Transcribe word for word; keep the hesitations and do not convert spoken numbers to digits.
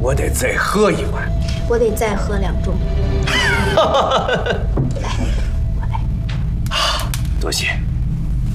我得再喝一碗。 我得再喝两盅。来，我来。 多谢。